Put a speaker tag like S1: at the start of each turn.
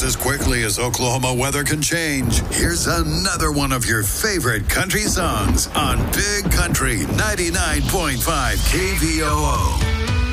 S1: as quickly as Oklahoma weather can change. Here's another one of your favorite country songs on Big Country 99.5 KVOO.